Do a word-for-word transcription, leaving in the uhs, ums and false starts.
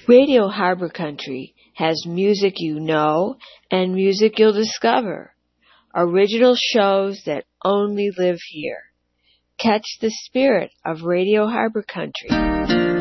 Radio Harbor Country has music you know and music you'll discover. Original shows that only live here. Catch the spirit of Radio Harbor Country.